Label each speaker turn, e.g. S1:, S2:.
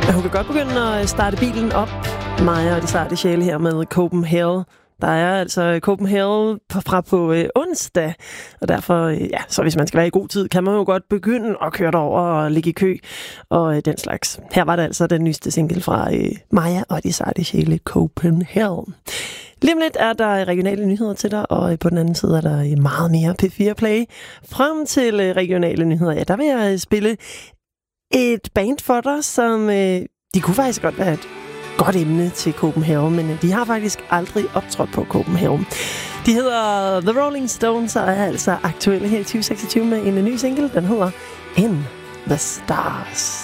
S1: Hun kan godt begynde at starte bilen op, Maja og de sarte sjæle her med Copenhagen. Der er altså Copenhagen fra på onsdag, og derfor, så hvis man skal være i god tid, kan man jo godt begynde at køre derover og ligge i kø og den slags. Her var det altså den nyeste single fra Maja og de sarte sjæle, Copenhagen. Lige om lidt er der regionale nyheder til dig, og på den anden side er der meget mere P4 Play. Frem til regionale nyheder, der vil jeg spille et band for dig, som de kunne faktisk godt være et godt emne til Copenhagen, men de har faktisk aldrig optrådt på Copenhagen. De hedder The Rolling Stones og er altså aktuelle her i 2026 med en ny single, den hedder In the Stars.